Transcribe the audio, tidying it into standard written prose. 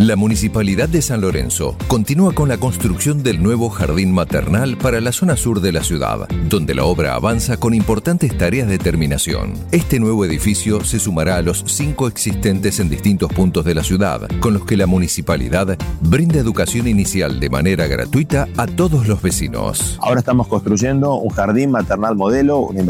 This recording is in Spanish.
La Municipalidad de San Lorenzo continúa con la construcción del nuevo jardín maternal para la zona sur de la ciudad, donde la obra avanza con importantes tareas de terminación. Este nuevo edificio se sumará a los 5 existentes en distintos puntos de la ciudad, con los que la municipalidad brinda educación inicial de manera gratuita a todos los vecinos. Ahora estamos construyendo un jardín maternal modelo, una